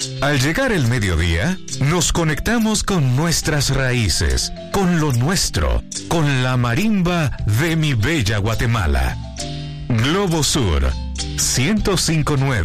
Al llegar el mediodía, nos conectamos con nuestras raíces, con lo nuestro, con la marimba de mi bella Guatemala. Globo Sur, 105.9.